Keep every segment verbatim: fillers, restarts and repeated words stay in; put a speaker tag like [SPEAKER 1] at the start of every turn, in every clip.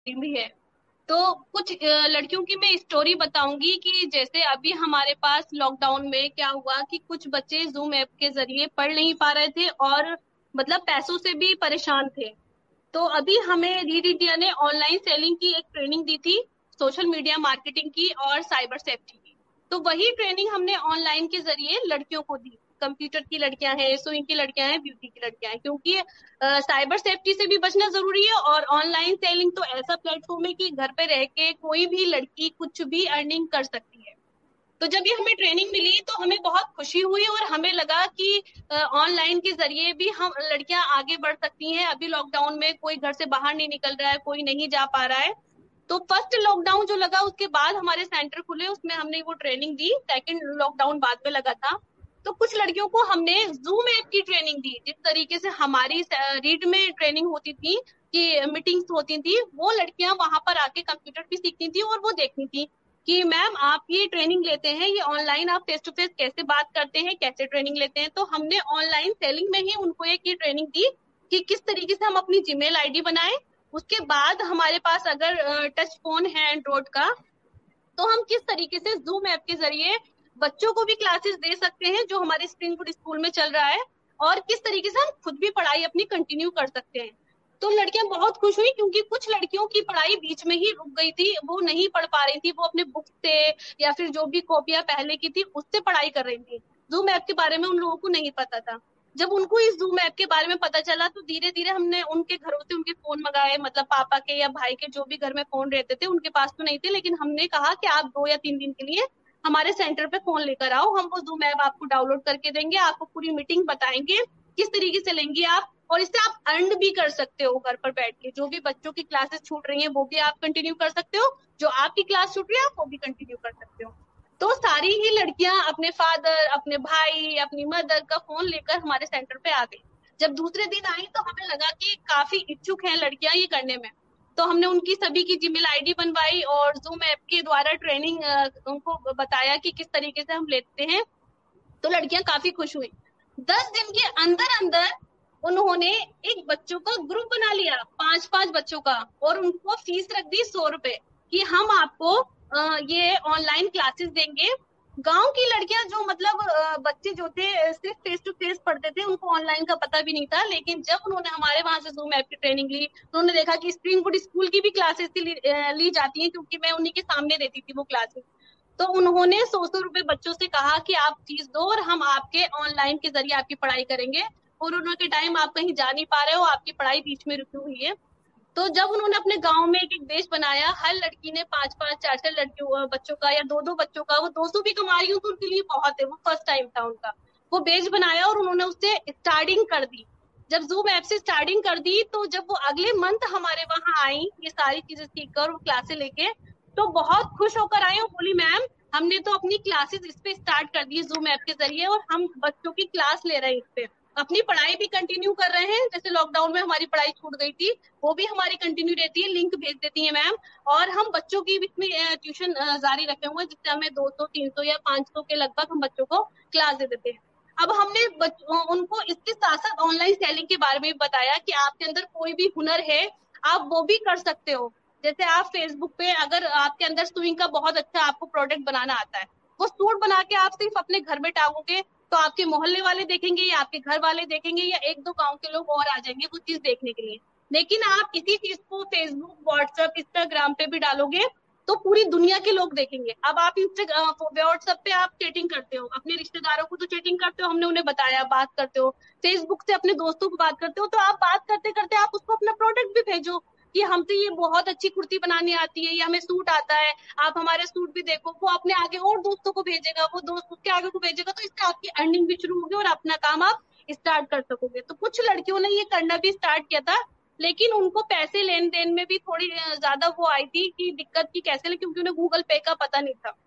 [SPEAKER 1] भी है। तो कुछ अ, लड़कियों की मैं स्टोरी बताऊंगी कि जैसे अभी हमारे पास लॉकडाउन में क्या हुआ कि कुछ बच्चे जूम ऐप के जरिए पढ़ नहीं पा रहे थे और मतलब पैसों से भी परेशान थे। तो अभी हमें रीड इंडिया ने ऑनलाइन सेलिंग की एक ट्रेनिंग दी थी, सोशल मीडिया मार्केटिंग की और साइबर सेफ्टी की। तो वही ट्रेनिंग हमने ऑनलाइन के जरिए लड़कियों को दी। कंप्यूटर की लड़कियां हैं, सुइंग की लड़कियां हैं, ब्यूटी की लड़कियां हैं, क्योंकि साइबर सेफ्टी से भी बचना जरूरी है और ऑनलाइन सेलिंग तो ऐसा प्लेटफॉर्म है कि घर पे रह के कोई भी लड़की कुछ भी अर्निंग कर सकती है। तो जब ये हमें ट्रेनिंग मिली तो हमें बहुत खुशी हुई और हमें लगा कि ऑनलाइन के जरिए भी हम लड़कियां आगे बढ़ सकती हैं। अभी लॉकडाउन में कोई घर से बाहर नहीं निकल रहा है, कोई नहीं जा पा रहा है। तो फर्स्ट लॉकडाउन जो लगा उसके बाद हमारे सेंटर खुले, उसमें हमने वो ट्रेनिंग दी। सेकंड लॉकडाउन बाद में लगा था। तो कुछ लड़कियों को हमने जूम ऐप की ट्रेनिंग दी। जिस तरीके से हमारी रीड में ट्रेनिंग होती थी कि मीटिंग्स होती थी, वो लड़कियां वहां पर आके कंप्यूटर भी सीखती थी और वो देखती थी कि मैम आप ये ट्रेनिंग लेते हैं, ये ऑनलाइन आप फेस टू फेस कैसे बात करते हैं, कैसे ट्रेनिंग लेते हैं। तो हमने ऑनलाइन सेलिंग में ही उनको एक ये ट्रेनिंग दी कि किस तरीके से हम अपनी जीमेल आईडी बनाएं। उसके बाद हमारे पास अगर टच फोन है एंड्रॉइड का, तो हम किस तरीके से जूम ऐप के जरिए बच्चों को भी क्लासेस दे सकते हैं जो हमारे स्प्रिंग फूड स्कूल में चल रहा है, और किस तरीके से हम खुद भी पढ़ाई अपनी कंटिन्यू कर सकते हैं। तो लड़कियां बहुत खुश हुई क्योंकि कुछ लड़कियों की पढ़ाई बीच में ही रुक गई थी, वो नहीं पढ़ पा रही थी, वो अपने बुक से या फिर जो भी कॉपियां पहले की थी उससे पढ़ाई कर रही थी। जूम ऐप के बारे में उन लोगों को नहीं पता था। जब उनको इस जूम ऐप के बारे में पता चला तो धीरे धीरे हमने उनके घरों से उनके फोन मंगाए, मतलब पापा के या भाई के जो भी घर में फोन रहते थे, उनके पास तो नहीं थे, लेकिन हमने कहा कि आप दो या तीन दिन के लिए हमारे सेंटर पे फोन लेकर आओ, हम वो जूम ऐप आपको डाउनलोड करके देंगे, आपको पूरी मीटिंग बताएंगे किस तरीके से लेंगे आप, और इससे आप अर्न भी कर सकते हो घर पर बैठ के। जो भी बच्चों की क्लासेस छूट रही हैं वो भी आप कंटिन्यू कर सकते हो, जो आपकी क्लास छूट रही है आप वो भी कंटिन्यू कर सकते हो। तो सारी ही लड़कियां अपने फादर, अपने भाई, अपनी मदर का फोन लेकर हमारे सेंटर पे आ गई। जब दूसरे दिन आई तो हमें लगा कि काफी इच्छुक हैं लड़कियां ये करने में। तो हमने उनकी सभी की जीमेल आईडी बनवाई और जूम ऐप के द्वारा ट्रेनिंग उनको बताया कि किस तरीके से हम लेते हैं। तो लड़कियां काफी खुश हुई। दस दिन के अंदर अंदर उन्होंने एक बच्चों का ग्रुप बना लिया, पांच पांच बच्चों का, और उनको फीस रख दी सौ रुपए, कि हम आपको अ, ये ऑनलाइन क्लासेस देंगे। गांव की लड़कियां जो मतलब अ, बच्चे जो थे अ, सिर्फ फेस टू फेस पढ़ते थे, उनको ऑनलाइन का पता भी नहीं था, लेकिन जब उन्होंने हमारे वहां से जूम ऐप की ट्रेनिंग ली तो उन्होंने देखा कि स्प्रिंग वुड स्कूल की भी क्लासेस ली, अ, ली जाती हैं, क्योंकि मैं उन्हीं के सामने देती थी वो क्लासेस। तो उन्होंने सौ सौ रुपए बच्चों से कहा कि आप फीस दो और हम आपके ऑनलाइन के जरिए आपकी पढ़ाई करेंगे। कोरोना के टाइम आप कहीं जा नहीं पा रहे हो, आपकी पढ़ाई बीच में रुकी हुई है। तो जब उन्होंने अपने गांव में एक एक बेच बनाया, हर लड़की ने पांच पांच चार चार लड़कियों बच्चों का या दो दो बच्चों का, वो दो सौ भी कमा रही हूँ तो उनके लिए बहुत है, वो फर्स्ट टाइम था उनका। वो बेच बनाया और उन्होंने उससे स्टार्टिंग कर दी। जब जूम ऐप से स्टार्टिंग कर दी तो जब वो अगले मंथ हमारे वहां आई ये सारी चीजें सीख कर, वो क्लासे लेके, तो बहुत खुश होकर आई और बोली मैम हमने तो अपनी क्लासेस इस पे स्टार्ट कर दी जूम ऐप के जरिए और हम बच्चों की क्लास ले रहे हैं इस पे, अपनी पढ़ाई भी कंटिन्यू कर रहे हैं। जैसे लॉकडाउन में हमारी पढ़ाई छूट गई थी वो भी हमारी कंटिन्यू रहती है, लिंक भेज देती है मैम। और हम बच्चों की भी इसमें ट्यूशन जारी रखे हुए हैं, जिससे हमें दो सौ तीन सौ या पांच सौ के लगभग हम बच्चों को क्लास दे देते हैं। अब हमने बच, उनको इसके साथ साथ ऑनलाइन सेलिंग के बारे में भी बताया कि आपके अंदर कोई भी हुनर है आप वो भी कर सकते हो। जैसे आप फेसबुक पे अगर आपके अंदर सुइंग का बहुत अच्छा आपको प्रोडक्ट बनाना आता है, वो सूट बना के आप सिर्फ अपने घर में टांगोगे तो आपके मोहल्ले वाले देखेंगे या आपके घर वाले देखेंगे या एक दो गांव के लोग और आ जाएंगे वो चीज देखने के लिए। लेकिन आप इसी चीज को फेसबुक, व्हाट्सएप, इंस्टाग्राम पे भी डालोगे तो पूरी दुनिया के लोग देखेंगे। अब आप इंस्टाग्राम, व्हाट्सएप पे आप चैटिंग करते हो, अपने रिश्तेदारों को तो चैटिंग करते हो, हमने उन्हें बताया, बात करते हो। फेसबुक से अपने दोस्तों को बात करते हो, तो आप बात करते करते आप उसको अपना प्रोडक्ट भी भेजो कि हमसे ये बहुत अच्छी कुर्ती बनानी आती है, ये हमें सूट आता है, आप हमारे सूट भी देखो। वो अपने आगे और दोस्तों को भेजेगा, वो दोस्त उसके आगे को भेजेगा, तो इससे आपकी अर्निंग भी शुरू होगी और अपना काम आप स्टार्ट कर सकोगे। तो कुछ लड़कियों ने ये करना भी स्टार्ट किया था, लेकिन उनको पैसे लेन देन में भी थोड़ी अ, ज्यादा वो आई थी कि दिक्कत की कैसे ले, क्योंकि उन्हें गूगल पे का पता नहीं था।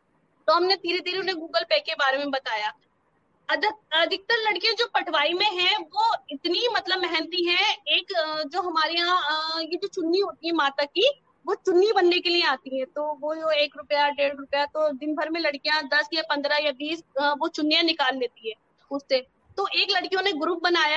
[SPEAKER 1] तो हमने धीरे धीरे उन्हें गूगल पे के बारे में बताया। अधिक अधिकतर लड़कियां जो पटवाई में हैं वो इतनी मतलब मेहनती हैं। एक अ, जो हमारे यहाँ अ, ये जो चुन्नी होती है माता की, वो चुन्नी बनने के लिए आती है, तो वो जो एक रुपया डेढ़ रुपया, तो दिन भर में लड़कियां दस या पंद्रह या बीस अ, वो चुन्नियां निकाल लेती है उससे। तो एक लड़कियों ने ग्रुप बनाया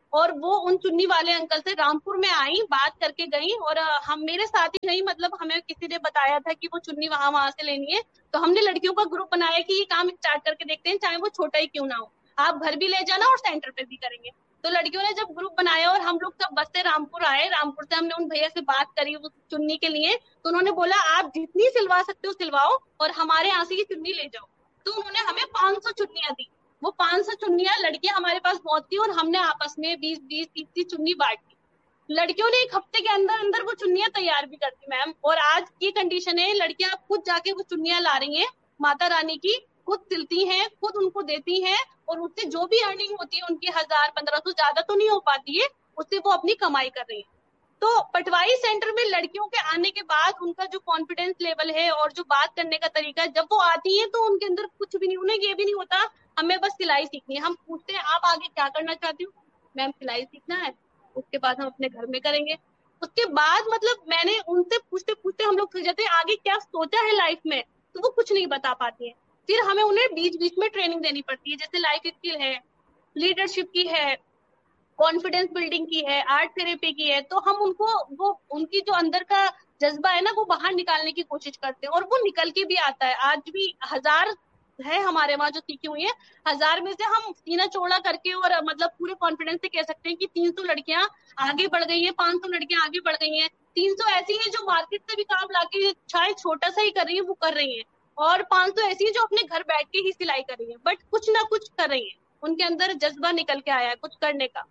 [SPEAKER 1] और वो उन चुन्नी वाले अंकल से रामपुर में आई, बात करके गई, और हम मेरे साथ ही नहीं, मतलब हमें किसी ने बताया था कि वो चुन्नी वहां वहां से लेनी है, तो हमने लड़कियों का ग्रुप बनाया कि ये काम स्टार्ट करके देखते हैं, चाहे वो छोटा ही क्यों ना हो, आप घर भी ले जाना और सेंटर पे भी करेंगे। तो लड़कियों ने जब ग्रुप बनाया और हम लोग सब बस से रामपुर आए, रामपुर से हमने उन भैया से बात करी उस चुन्नी के लिए, तो उन्होंने बोला आप जितनी सिलवा सकते हो सिलवाओ और हमारे यहाँ से ये चुन्नी ले जाओ। तो उन्होंने हमें पांच सौ चुन्नियां दी। वो पांच सौ चुन्नियां लड़कियां हमारे पास बहुत थी और हमने आपस में बीस बीस तीस तीस चुन्नी बांट दी। लड़कियों ने एक हफ्ते के अंदर अंदर वो चुन्नियां तैयार भी कर दी मैम, और आज की कंडीशन है लड़कियां खुद जाके वो चुन्नियां ला रही हैं माता रानी की, खुद सिलती हैं, खुद उनको देती हैं, और उससे जो भी अर्निंग होती है उनकी हजार पंद्रह सौ, ज्यादा तो नहीं हो पाती है, उससे वो अपनी कमाई कर रही है। तो पटवारी सेंटर में लड़कियों के आने के बाद उनका जो कॉन्फिडेंस लेवल है और जो बात करने का तरीका है, जब वो आती है तो उनके अंदर कुछ भी नहीं, उन्हें ये भी नहीं होता हमें बस सिलाई सीखनी है। हम पूछते हैं आप आगे क्या करना चाहती हो, मैम सिलाई सीखना है, उसके बाद हम अपने घर में करेंगे। उसके बाद मतलब मैंने उनसे पूछते पूछते हम लोग थक जाते हैं आगे क्या सोचा है लाइफ में, तो वो कुछ नहीं बता पाती है। फिर हमें उन्हें बीच बीच में ट्रेनिंग देनी पड़ती है, जैसे लाइफ स्किल है, लीडरशिप की है, कॉन्फिडेंस बिल्डिंग की है, आर्ट थेरेपी की है, तो हम उनको वो उनकी जो अंदर का जज्बा है ना वो बाहर निकालने की कोशिश करते हैं, और वो निकल के भी आता है। आज भी हजार है हमारे वहां जो सीखी हुई है, हजार में से हम सीना चौड़ा करके और मतलब पूरे कॉन्फिडेंस से कह सकते हैं कि तीन सौ लड़कियां आगे बढ़ गई है, पांच सौ लड़कियां आगे बढ़ गई हैं, तीन सौ ऐसी हैं जो मार्केट से भी काम लाके चाहे छोटा सा ही कर रही है वो कर रही है, और पांच सौ ऐसी हैं जो अपने घर बैठ के ही सिलाई कर रही है, बट कुछ ना कुछ कर रही है, उनके अंदर जज्बा निकल के आया है कुछ करने का।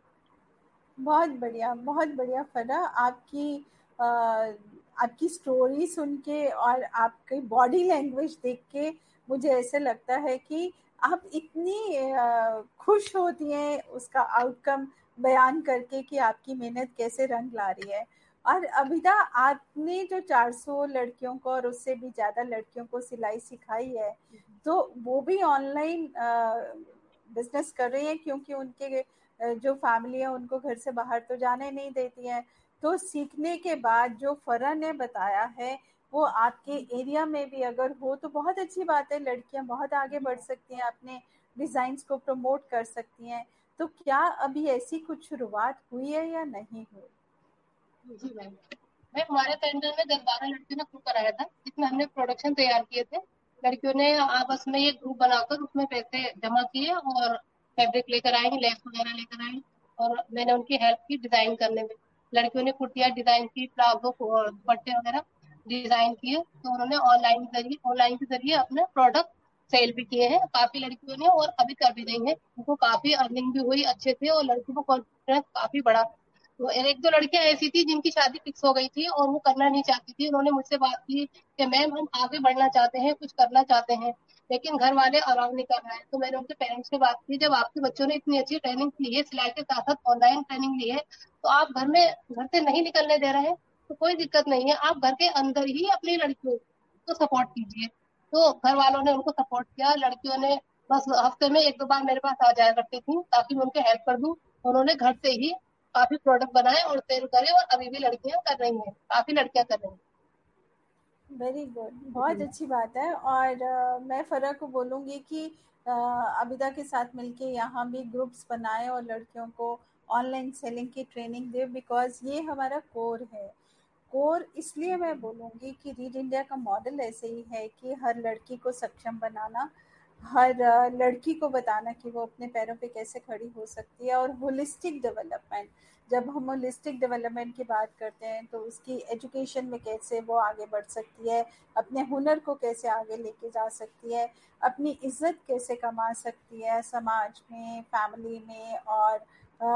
[SPEAKER 2] बहुत बढ़िया, बहुत बढ़िया फरा। आपकी आ, आपकी स्टोरी सुन के और आपकी बॉडी लैंग्वेज देख के मुझे ऐसे लगता है कि आप इतनी आ, खुश होती हैं उसका आउटकम बयान करके कि आपकी मेहनत कैसे रंग ला रही है। और अभिदा, आपने जो चार सौ लड़कियों को और उससे भी ज़्यादा लड़कियों को सिलाई सिखाई है, तो वो भी ऑनलाइन बिजनेस कर रही हैं, क्योंकि उनके जो फैमिली है उनको घर से बाहर तो जाने नहीं देती है। तो सीखने के बाद जो फरा ने बताया है वो आपके एरिया में भी अगर हो तो बहुत अच्छी बात है, लड़कियां बहुत आगे बढ़ सकती हैं, अपने डिजाइन्स को प्रमोट कर सकती हैं। तो क्या अभी ऐसी कुछ शुरुआत हुई है या नहीं हुई?
[SPEAKER 3] जी मैम। मैम हमारे सेंटर में दस बारह लड़कियों ने ग्रुप कराया था जिसमें हमने प्रोडक्शन तैयार किए थे। लड़कियों ने आपस में ये ग्रुप बनाकर उसमें पैसे जमा किए और फैब्रिक लेकर आई, लेस वगैरह लेकर आई, और मैंने उनकी हेल्प की डिजाइन करने में। लड़कियों ने कुर्तियाँ डिजाइन की, प्लाजो और दुपट्टे वगैरह डिजाइन किए, तो उन्होंने ऑनलाइन जरिए ऑनलाइन के जरिए अपने प्रोडक्ट सेल भी किए हैं काफी लड़कियों ने, और अभी कर भी रही हैं। उनको काफी अर्निंग भी हुई अच्छे से और लड़कियों को कॉन्फिडेंस काफी बढ़ा। तो एक दो लड़कियां ऐसी थी जिनकी शादी फिक्स हो गई थी और वो करना नहीं चाहती थी, उन्होंने मुझसे बात की कि मैम हम आगे बढ़ना चाहते हैं, कुछ करना चाहते हैं, लेकिन घर वाले अलाउ नहीं कर रहे हैं। तो मैंने उनके पेरेंट्स से बात की, जब आपके बच्चों ने इतनी अच्छी ट्रेनिंग ली है, सिलाई के साथ साथ ऑनलाइन ट्रेनिंग ली है, तो आप घर में घर से नहीं निकलने दे रहे हैं, तो कोई दिक्कत नहीं है, आप घर के अंदर ही अपनी लड़कियों को सपोर्ट कीजिए। तो घर वालों ने उनको सपोर्ट किया। लड़कियों ने बस हफ्ते में एक दो बार मेरे पास आ जाया करती थी ताकि मैं उनके हेल्प कर दूं। उन्होंने घर से ही काफी प्रोडक्ट बनाए और सेल करे, और अभी भी लड़कियां कर रही हैं, काफी लड़कियां कर रही
[SPEAKER 2] वेरी गुड, बहुत
[SPEAKER 3] हैं।
[SPEAKER 2] अच्छी बात है। और अ, मैं फरा को बोलूँगी कि अ, अबिदा के साथ मिलके यहाँ भी ग्रुप्स बनाएं और लड़कियों को ऑनलाइन सेलिंग की ट्रेनिंग दें, बिकॉज ये हमारा कोर है। कोर इसलिए मैं बोलूँगी कि रीड इंडिया का मॉडल ऐसे ही है कि हर लड़की को सक्षम बनाना, हर अ, लड़की को बताना कि वो अपने पैरों पे कैसे खड़ी हो सकती है, और होलिस्टिक डेवलपमेंट। जब हम होलिस्टिक डेवलपमेंट की बात करते हैं तो उसकी एजुकेशन में कैसे वो आगे बढ़ सकती है, अपने हुनर को कैसे आगे लेके जा सकती है, अपनी इज्जत कैसे कमा सकती है समाज में, फैमिली में। और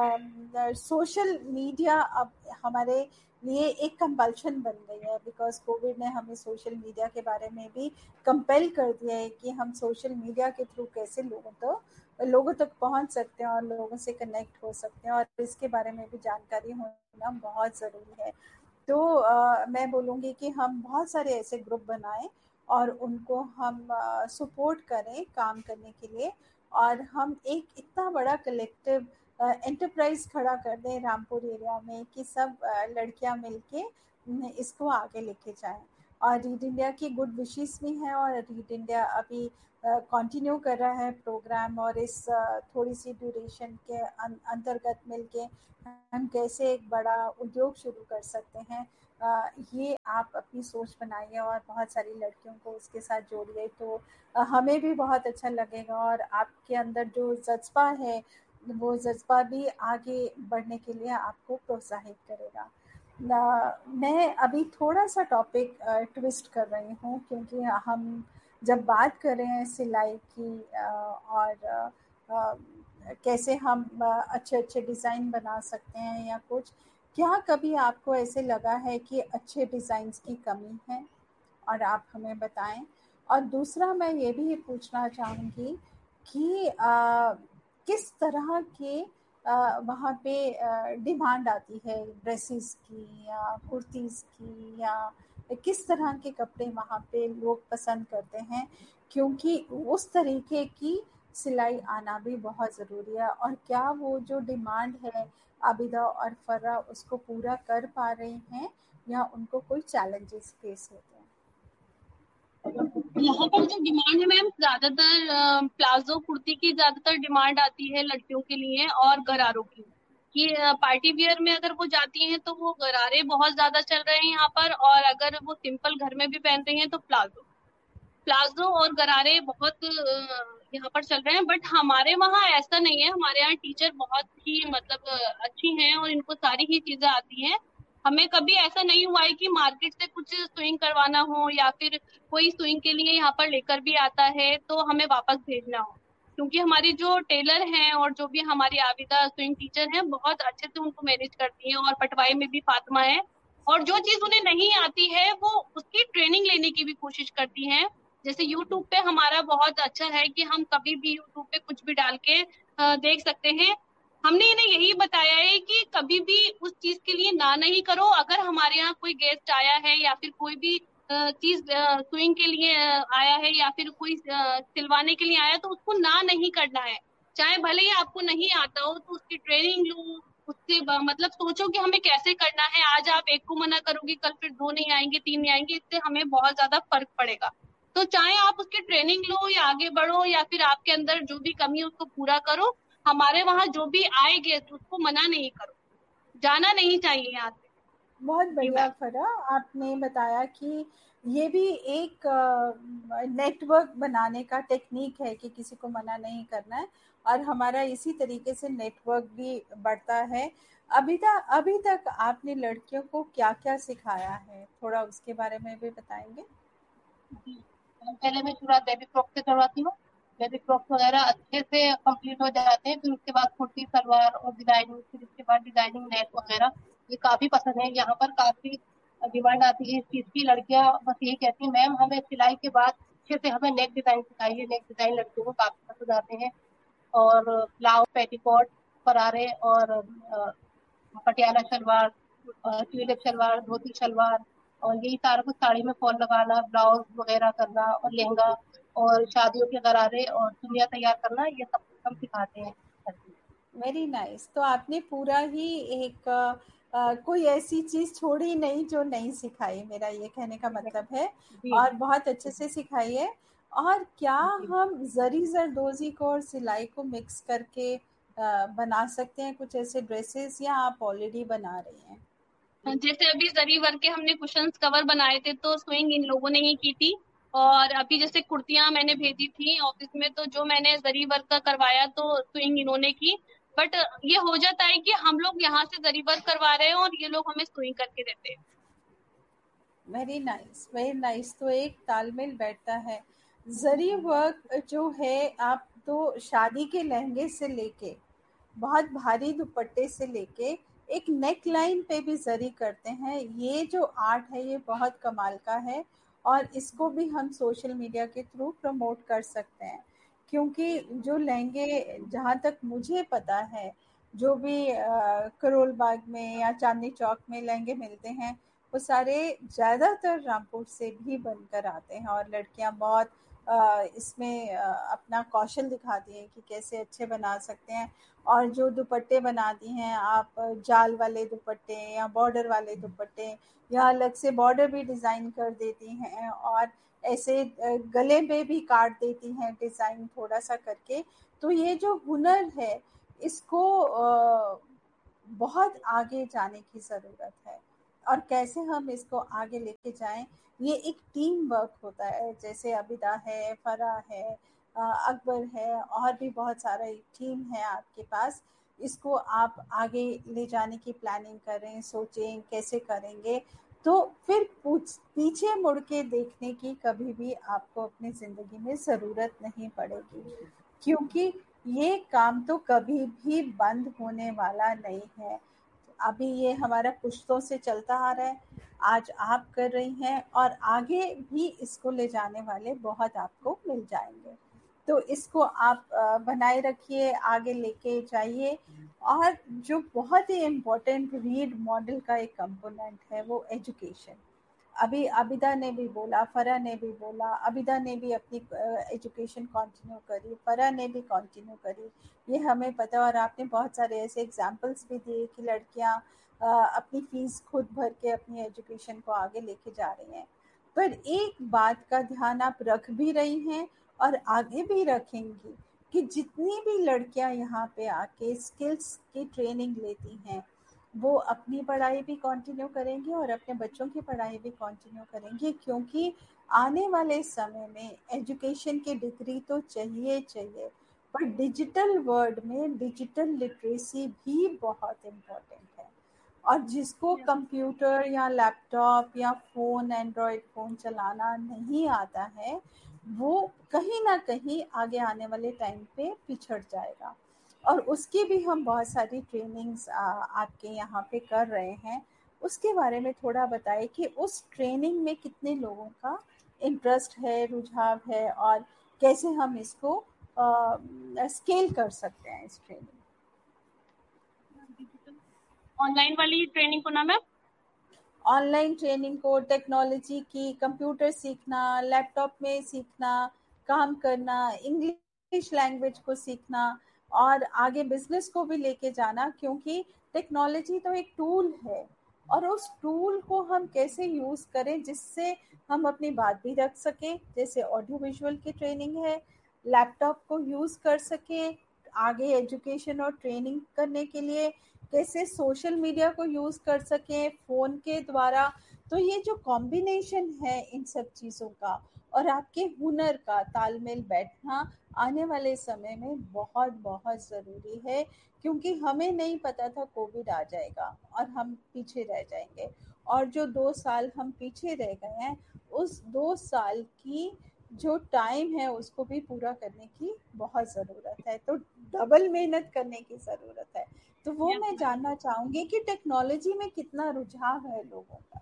[SPEAKER 2] सोशल मीडिया अब हमारे लिए एक कंपल्शन बन गई है, बिकॉज कोविड ने हमें सोशल मीडिया के बारे में भी कंपेल कर दिया है कि हम सोशल मीडिया के थ्रू कैसे लोगों तो लोगों तक पहुंच सकते हैं और लोगों से कनेक्ट हो सकते हैं, और इसके बारे में भी जानकारी होना बहुत ज़रूरी है। तो अ, मैं बोलूँगी कि हम बहुत सारे ऐसे ग्रुप बनाएं और उनको हम सपोर्ट करें काम करने के लिए, और हम एक इतना बड़ा कलेक्टिव एंटरप्राइज खड़ा कर दें रामपुर एरिया में कि सब अ, लड़कियां मिलके न, इसको आगे लेके जाएं। और रीड इंडिया की गुड विशेस भी हैं, और रीड इंडिया अभी कंटिन्यू कर रहा है प्रोग्राम, और इस uh, थोड़ी सी ड्यूरेशन के अं- अंतर्गत मिलके हम कैसे एक बड़ा उद्योग शुरू कर सकते हैं, uh, ये आप अपनी सोच बनाइए और बहुत सारी लड़कियों को उसके साथ जोड़िए, तो uh, हमें भी बहुत अच्छा लगेगा, और आपके अंदर जो जज्बा है वो जज्बा भी आगे बढ़ने के लिए आपको प्रोत्साहित करेगा। ना मैं अभी थोड़ा-सा टॉपिक अ, ट्विस्ट कर रही हूँ, क्योंकि हम जब बात कर रहे हैं सिलाई की अ, और अ, अ, कैसे हम अ, अच्छे-अच्छे डिज़ाइन बना सकते हैं या कुछ, क्या कभी आपको ऐसे लगा है कि अच्छे डिज़ाइन्स की कमी है? और आप हमें बताएँ। और दूसरा मैं ये भी पूछना चाहूँगी कि अ, किस तरह के अ, वहाँ पे अ, डिमांड आती है ड्रेसेस की या कुर्तीज़ की, या किस तरह के कपड़े वहाँ पे लोग पसंद करते हैं? क्योंकि उस तरीके की सिलाई आना भी बहुत ज़रूरी है, और क्या वो जो डिमांड है आबिदा और फर्रा उसको पूरा कर पा रही हैं, या उनको कोई चैलेंजेस फेस होते हैं?
[SPEAKER 1] यहाँ पर जो डिमांड है मैम, ज्यादातर अ, प्लाजो कुर्ती की ज्यादातर डिमांड आती है लड़कियों के लिए, और गरारों की। कि अ, पार्टी वियर में अगर वो जाती हैं तो वो गरारे बहुत ज्यादा चल रहे हैं यहाँ पर, और अगर वो सिंपल घर में भी पहन रही हैं तो प्लाजो प्लाजो और गरारे बहुत अ, यहाँ पर चल रहे हैं। बट हमारे वहाँ ऐसा नहीं है, हमारे यहाँ टीचर बहुत ही मतलब अ, अच्छी हैं और इनको सारी ही चीजें आती हैं। हमें कभी ऐसा नहीं हुआ है कि मार्केट से कुछ स्विंग करवाना हो, या फिर कोई स्विंग के लिए यहाँ पर लेकर भी आता है तो हमें वापस भेजना हो। क्योंकि हमारी जो टेलर हैं और जो भी हमारी आविदा स्विंग टीचर हैं, बहुत अच्छे से उनको मैनेज करती हैं। और पटवाई में भी फातिमा है, और जो चीज उन्हें नहीं आती है वो उसकी ट्रेनिंग लेने की भी कोशिश करती हैं। जैसे यूट्यूब पे हमारा बहुत अच्छा है कि हम कभी भी यूट्यूब पे कुछ भी डाल के अ, देख सकते हैं। हमने इन्हें यही बताया है कि कभी भी उस चीज के लिए ना नहीं करो। अगर हमारे यहाँ कोई गेस्ट आया है या फिर कोई भी अ, चीज स्विंग के लिए अ, आया है, या फिर कोई अ, सिलवाने के लिए आया है, तो उसको ना नहीं करना है। चाहे भले ही आपको नहीं आता हो तो उसकी ट्रेनिंग लो। उससे ब- मतलब सोचो कि हमें कैसे करना है। आज आप एक को मना करोगे, कल फिर दो नहीं आएंगे, तीन नहीं आएंगे, इससे हमें बहुत ज्यादा फर्क पड़ेगा। तो चाहे आप उसकी ट्रेनिंग लो या आगे बढ़ो, या फिर आपके अंदर जो भी कमी है उसको पूरा करो। हमारे वहां जो भी आए गेस्ट उसको मना नहीं करो, जाना नहीं चाहिए यहाँ से।
[SPEAKER 2] बहुत
[SPEAKER 1] जी
[SPEAKER 2] बढ़िया
[SPEAKER 1] मैम।
[SPEAKER 2] फरा, आपने बताया कि ये भी एक नेटवर्क बनाने का टेक्निक है कि किसी को मना नहीं करना है, और हमारा इसी तरीके से नेटवर्क भी बढ़ता है। अभी तक अभी तक आपने लड़कियों को क्या क्या सिखाया है, थोड़ा उसके बारे में भी बताएंगे?
[SPEAKER 3] जी, पहले मैं शुरुआत बेबी फ्रॉक से करवाती हूँ। बेबी फ्रॉक्स वगैरह अच्छे से कंप्लीट हो जाते हैं, फिर उसके बाद कुर्ती सलवार और डिजाइनिंग, फिर इसके बाद डिजाइनिंग नेक वगैरह। ये काफी पसंद है, यहाँ पर काफी डिमांड आती है इस चीज की। लड़कियां बस यही कहती हैं, मैम हमें सिलाई के बाद अच्छे से हमें नेक डिजाइन सिखाइए। नेक डिजाइन लड़कियों को काफी पसंद आते हैं। और ब्लाउज, पेटीकोट, फरारे, और अ, पटियाला शलवार, ट्यूलिप शलवार, धोती शलवार, और यही सारा कुछ साड़ी में फॉल लगाना, ब्लाउज वगैरह करना, और लहंगा, और शादियों के गरारे और चुन्निया तैयार करना, ये सब कुछ हम सिखाते हैं।
[SPEAKER 2] Very nice. तो आपने पूरा ही एक अ, अ, कोई ऐसी चीज छोड़ी नहीं जो नहीं सिखाई, मेरा ये कहने का मतलब है,
[SPEAKER 3] जी
[SPEAKER 2] और बहुत अच्छे से सिखाई है। और क्या
[SPEAKER 3] जी।
[SPEAKER 2] हम जरी जरदोजी को और सिलाई को मिक्स करके अ, बना सकते हैं कुछ ऐसे ड्रेसेस, या आप ऑलरेडी बना रही हैं?
[SPEAKER 1] जैसे अभी जरी वर्क के हमने कुशंस कवर बनाए थे तो स्विंग इन लोगों ने ही की थी। और अभी जैसे कुर्तियां मैंने भेजी थी ऑफिस में, तो जो मैंने जरी वर्क का करवाया तो स्विंग इन्होंने की। बट ये हो जाता है कि हम लोग यहाँ से जरी वर्क करवा रहे हैं और ये लोग हमें स्विंग करके देते हैं।
[SPEAKER 2] Very nice, very nice. तो एक तालमेल बैठता है। जरी वर्क जो है, आप तो शादी के लहंगे से लेके बहुत भारी दुपट्टे से लेके एक नेक लाइन पे भी जरी करते हैं, ये जो आर्ट है ये बहुत कमाल का है। और इसको भी हम सोशल मीडिया के थ्रू प्रमोट कर सकते हैं, क्योंकि जो लहंगे, जहाँ तक मुझे पता है, जो भी अ, करोल बाग में या चांदनी चौक में लहंगे मिलते हैं, वो सारे ज़्यादातर रामपुर से भी बनकर आते हैं, और लड़कियां बहुत इसमें अपना कौशल दिखाती हैं कि कैसे अच्छे बना सकते हैं। और जो दुपट्टे बनाती हैं आप, जाल वाले दुपट्टे या बॉर्डर वाले दुपट्टे, या अलग से बॉर्डर भी डिज़ाइन कर देती हैं और ऐसे गले में भी काट देती हैं डिज़ाइन थोड़ा सा करके। तो ये जो हुनर है इसको बहुत आगे जाने की ज़रूरत है। और कैसे हम इसको आगे लेके जाएं, ये एक टीम वर्क होता है। जैसे अबिदा है, फरा है, अकबर है, और भी बहुत सारा एक टीम है आपके पास। इसको आप आगे ले जाने की प्लानिंग करें, सोचें कैसे करेंगे, तो फिर पीछे मुड़ के देखने की कभी भी आपको अपनी ज़िंदगी में ज़रूरत नहीं पड़ेगी, क्योंकि ये काम तो कभी भी बंद होने वाला नहीं है। अभी ये हमारा पुश्तों से चलता आ रहा है, आज आप कर रही हैं और आगे भी इसको ले जाने वाले बहुत आपको मिल जाएंगे। तो इसको आप बनाए रखिए, आगे लेके जाइए। और जो बहुत ही इम्पोर्टेंट रीड मॉडल का एक कंपोनेंट है वो एजुकेशन। अभी अबिदा ने भी बोला, फरा ने भी बोला, अबिदा ने भी अपनी एजुकेशन कंटिन्यू करी, फरा ने भी कंटिन्यू करी, ये हमें पता। और आपने बहुत सारे ऐसे एग्जांपल्स भी दिए कि लड़कियां अपनी फीस खुद भर के अपनी एजुकेशन को आगे लेके जा रही हैं। पर एक बात का ध्यान आप रख भी रही हैं और आगे भी रखेंगी कि जितनी भी लड़कियां यहाँ पे आके स्किल्स की ट्रेनिंग लेती हैं वो अपनी पढ़ाई भी कंटिन्यू करेंगी और अपने बच्चों की पढ़ाई भी कंटिन्यू करेंगी, क्योंकि आने वाले समय में एजुकेशन की डिग्री तो चाहिए चाहिए, पर डिजिटल वर्ल्ड में डिजिटल लिटरेसी भी बहुत इम्पोर्टेंट है। और जिसको कंप्यूटर या लैपटॉप या फ़ोन, एंड्रॉयड फ़ोन चलाना नहीं आता है, वो कहीं ना कहीं आगे आने वाले टाइम पे पिछड़ जाएगा। और उसकी भी हम बहुत सारी ट्रेनिंग्स आपके यहाँ पे कर रहे हैं। उसके बारे में थोड़ा बताइए कि उस ट्रेनिंग में कितने लोगों का इंटरेस्ट है, रुझाव है, और कैसे हम इसको स्केल कर सकते हैं इस ट्रेनिंग।
[SPEAKER 1] ऑनलाइन वाली ट्रेनिंग को ना मैम?
[SPEAKER 2] ऑनलाइन ट्रेनिंग को, टेक्नोलॉजी की, कंप्यूटर सीखना, लैपटॉप में सीखना, काम करना, इंग्लिश लैंग्वेज को सीखना और आगे बिजनेस को भी लेके जाना, क्योंकि टेक्नोलॉजी तो एक टूल है और उस टूल को हम कैसे यूज़ करें जिससे हम अपनी बात भी रख सकें। जैसे ऑडियो विजुअल की ट्रेनिंग है, लैपटॉप को यूज़ कर सकें आगे एजुकेशन और ट्रेनिंग करने के लिए, कैसे सोशल मीडिया को यूज़ कर सकें फ़ोन के द्वारा। तो ये जो कॉम्बिनेशन है इन सब चीज़ों का और आपके हुनर का तालमेल बैठना आने वाले समय में बहुत बहुत ज़रूरी है, क्योंकि हमें नहीं पता था कोविड आ जाएगा और हम पीछे रह जाएंगे। और जो दो साल हम पीछे रह गए हैं, उस दो साल की जो टाइम है उसको भी पूरा करने की बहुत ज़रूरत है, तो डबल मेहनत करने की ज़रूरत है। तो वो मैं जानना चाहूंगी कि टेक्नोलॉजी में कितना रुझाव है लोगों का।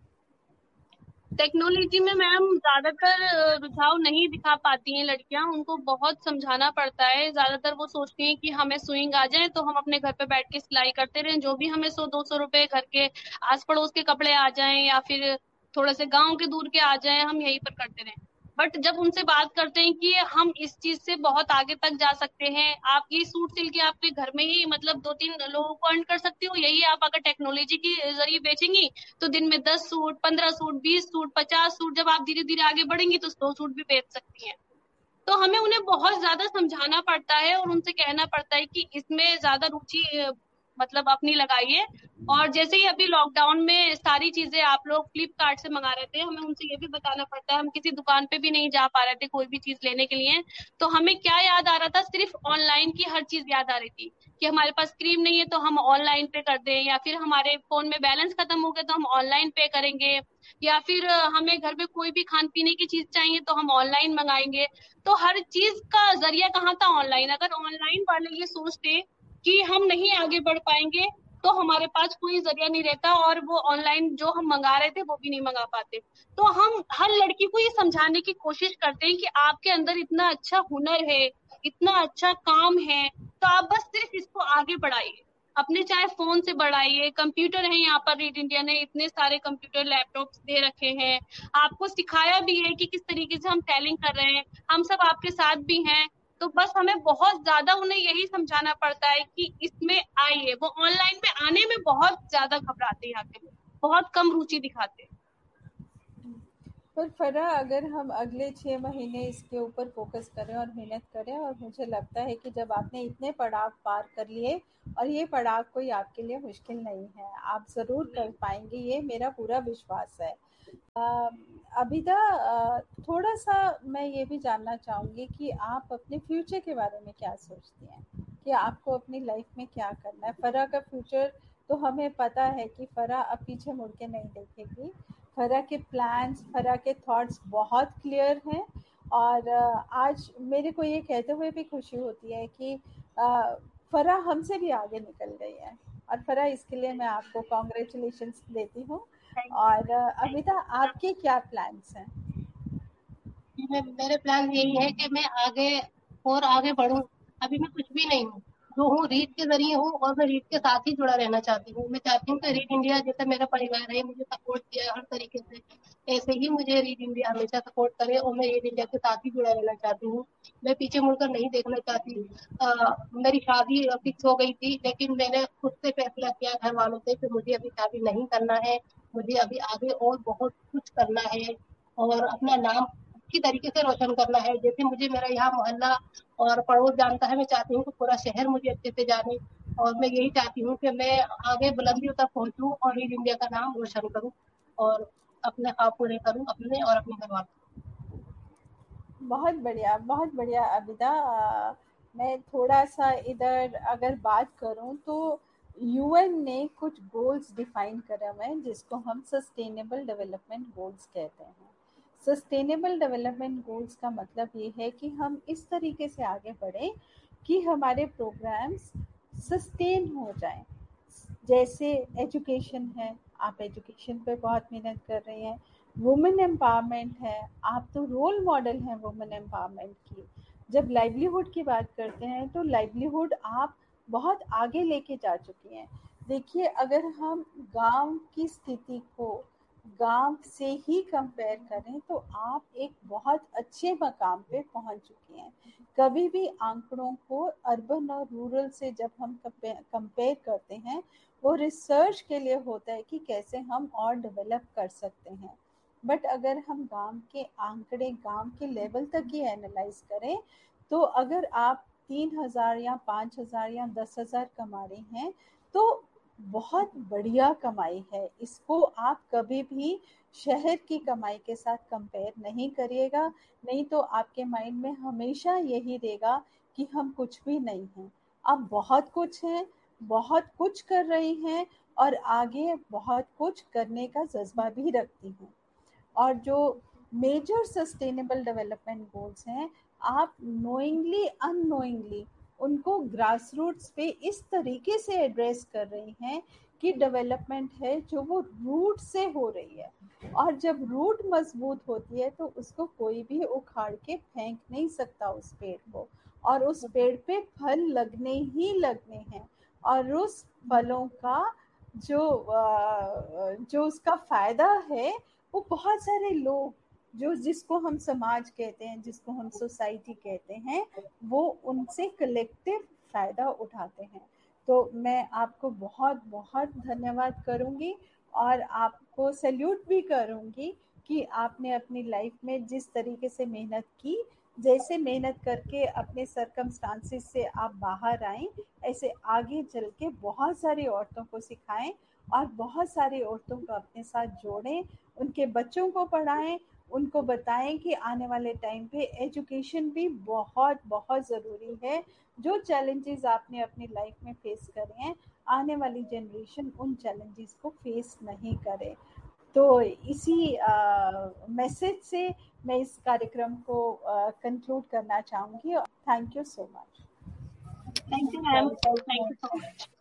[SPEAKER 1] टेक्नोलॉजी में मैम ज्यादातर रुझाव नहीं दिखा पाती हैं लड़कियां, उनको बहुत समझाना पड़ता है। ज्यादातर वो सोचती हैं कि हमें सुइंग आ जाए तो हम अपने घर पे बैठ के सिलाई करते रहें, जो भी हमें सौ दो सौ रुपए घर के आस पड़ोस के कपड़े आ जाएं या फिर थोड़े से गांव के दूर के आ जाएं, हम यहीं पर करते रहें। बट जब उनसे बात करते हैं कि हम इस चीज से बहुत आगे तक जा सकते हैं, आप ये सूट सिल के आपके घर में ही मतलब दो तीन लोगों को अर्न कर सकते हो, यही आप अगर टेक्नोलॉजी के जरिए बेचेंगी तो दिन में दस सूट, पंद्रह सूट, बीस सूट, पचास सूट, जब आप धीरे धीरे आगे बढ़ेंगी तो सौ सूट भी बेच सकती हैं। तो हमें उन्हें बहुत ज्यादा समझाना पड़ता है और उनसे कहना पड़ता है कि इसमें ज्यादा रुचि मतलब अपनी लगाइए। और जैसे ही अभी लॉकडाउन में सारी चीजें आप लोग फ्लिपकार्ट से मंगा रहे थे, हमें उनसे ये भी बताना पड़ता है, हम किसी दुकान पे भी नहीं जा पा रहे थे कोई भी चीज लेने के लिए, तो हमें क्या याद आ रहा था, सिर्फ ऑनलाइन की हर चीज याद आ रही थी कि हमारे पास क्रीम नहीं है तो हम ऑनलाइन पे कर दें, या फिर हमारे फोन में बैलेंस खत्म हो गया तो हम ऑनलाइन पे करेंगे, या फिर हमें घर में कोई भी खान पीने की चीज चाहिए तो हम ऑनलाइन मंगाएंगे। तो हर चीज का जरिया कहाँ था, ऑनलाइन। अगर ऑनलाइन वाले ये सोचते कि हम नहीं आगे बढ़ पाएंगे तो हमारे पास कोई जरिया नहीं रहता और वो ऑनलाइन जो हम मंगा रहे थे वो भी नहीं मंगा पाते। तो हम हर लड़की को ये समझाने की कोशिश करते हैं कि आपके अंदर इतना अच्छा हुनर है, इतना अच्छा काम है, तो आप बस सिर्फ इसको आगे बढ़ाइए। अपने चाहे फोन से बढ़ाइए, कंप्यूटर है यहाँ पर, रीड इंडिया ने इतने सारे कंप्यूटर लैपटॉप्स दे रखे हैं, आपको सिखाया भी है कि किस तरीके से हम टेलिंग कर रहे हैं, हम सब आपके साथ भी हैं। तो बस हमें बहुत ज्यादा उन्हें यही समझाना पड़ता है कि इसमें आइए। वो ऑनलाइन में आने में बहुत ज्यादा घबराते हैं यहाँ के लोग, बहुत कम रुचि दिखाते हैं।
[SPEAKER 2] पर फरा, अगर हम अगले छः महीने इसके ऊपर फोकस करें और मेहनत करें, और मुझे लगता है कि जब आपने इतने पड़ाव पार कर लिए, और ये पड़ाव कोई आपके लिए मुश्किल नहीं है, आप ज़रूर कर पाएंगे, ये मेरा पूरा विश्वास है। अबिदा, थोड़ा सा मैं ये भी जानना चाहूँगी कि आप अपने फ्यूचर के बारे में क्या सोचती हैं, कि आपको अपनी लाइफ में क्या करना है। फरा का फ्यूचर तो हमें पता है कि फरा अब पीछे मुड़ के नहीं देखेगी। फरा के प्लान्स, फरा के थॉट्स बहुत क्लियर हैं, और आज मेरे को ये कहते हुए भी खुशी होती है कि फरा हमसे भी आगे निकल गई है, और फरा, इसके लिए मैं आपको कॉन्ग्रेचुलेशंस देती हूँ। और अमिता, आपके क्या प्लान्स हैं?
[SPEAKER 3] मेरे प्लान यही है कि मैं आगे और आगे बढ़ूं। अभी मैं कुछ भी नहीं हूँ, जो हूँ रीड के जरिए हूँ, और मैं रीड के साथ ही जुड़ा रहना चाहती हूँ। मैं चाहती हूँ कि रीड इंडिया जैसे मेरा परिवार है, मुझे सपोर्ट किया है हर तरीके से, ऐसे ही मुझे रीड इंडिया हमेशा सपोर्ट करे, और मैं रीड इंडिया के साथ ही जुड़ा रहना चाहती हूँ। मैं पीछे मुड़कर नहीं देखना चाहती। आ, मेरी शादी फिक्स हो गई थी, लेकिन मैंने खुद से फैसला किया घर वालों से कि मुझे अभी शादी नहीं करना है, मुझे अभी आगे और बहुत कुछ करना है, और अपना नाम अच्छी तरीके से रोशन करना है। जैसे मुझे मेरा यहाँ मोहल्ला और पड़ोस जानता है, मैं चाहती हूँ कि पूरा शहर मुझे अच्छे से जाने, और मैं यही चाहती हूँ कि मैं आगे बुलंदियों तक पहुंचूं और रीड इंडिया का नाम रोशन करूं, और अपने ख्वाब पूरे करूं, अपने और अपने घर वालों।
[SPEAKER 2] बहुत बढ़िया, बहुत बढ़िया अबिदा। अ, मैं थोड़ा सा इधर अगर बात करूं तो यूएन ने कुछ गोल्स डिफाइन करा हुआ है, जिसको हम सस्टेनेबल डेवलपमेंट गोल्स कहते हैं। सस्टेनेबल डेवलपमेंट गोल्स का मतलब ये है कि हम इस तरीके से आगे बढ़ें कि हमारे प्रोग्राम्स सस्टेन हो जाएं। जैसे एजुकेशन है, आप एजुकेशन पे बहुत मेहनत कर रही हैं। वुमेन एम्पावरमेंट है, आप तो रोल मॉडल हैं वुमेन एम्पावरमेंट की। जब लाइवलीहुड की बात करते हैं तो लाइवलीहुड आप बहुत आगे लेके जा चुकी हैं। देखिए, अगर हम गांव की स्थिति को गांव से ही कंपेयर करें तो आप एक बहुत अच्छे मकाम पे पहुंच चुकी हैं। कभी भी आंकड़ों को अर्बन और रूरल से जब हम कंपेयर करते हैं, वो रिसर्च के लिए होता है कि कैसे हम और डेवलप कर सकते हैं। बट अगर हम गांव के आंकड़े, गांव के लेवल तक ही एनालाइज करें, तो अगर आप तीन हजार या पाँच हजार या दस हजार कमा रही हैं तो बहुत बढ़िया कमाई है। इसको आप कभी भी शहर की कमाई के साथ कंपेयर नहीं करिएगा, नहीं तो आपके माइंड में हमेशा यही रहेगा कि हम कुछ भी नहीं हैं। आप बहुत कुछ हैं, बहुत कुछ कर रही हैं, और आगे बहुत कुछ करने का जज्बा भी रखती हैं। और जो मेजर सस्टेनेबल डेवलपमेंट गोल्स हैं, आप नोइंगली अननोइंगली उनको ग्रास रूट्स पे इस तरीके से एड्रेस कर रही हैं कि डेवलपमेंट है जो वो रूट से हो रही है। और जब रूट मजबूत होती है तो उसको कोई भी उखाड़ के फेंक नहीं सकता उस पेड़ को, और उस पेड़ पे फल लगने ही लगने हैं। और उस फलों का जो जो उसका फायदा है, वो बहुत सारे लोग, जो जिसको हम समाज कहते हैं, जिसको हम सोसाइटी कहते हैं, वो उनसे कलेक्टिव फायदा उठाते हैं। तो मैं आपको बहुत बहुत धन्यवाद करूंगी, और आपको सैल्यूट भी करूंगी कि आपने अपनी लाइफ में जिस तरीके से मेहनत की, जैसे मेहनत करके अपने सरकमस्टांसिस से आप बाहर आए, ऐसे आगे चल के बहुत सारी औरतों को सिखाएं, और बहुत सारी औरतों को अपने साथ जोड़ें, उनके बच्चों को पढ़ाएं, उनको बताएं कि आने वाले टाइम पे एजुकेशन भी बहुत बहुत ज़रूरी है। जो चैलेंजेस आपने अपनी लाइफ में फेस करे हैं, आने वाली जनरेशन उन चैलेंजेस को फेस नहीं करे। तो इसी मैसेज से मैं इस कार्यक्रम को कंक्लूड करना चाहूँगी। Thank you so much.
[SPEAKER 1] Thank you ma'am, thank you so much.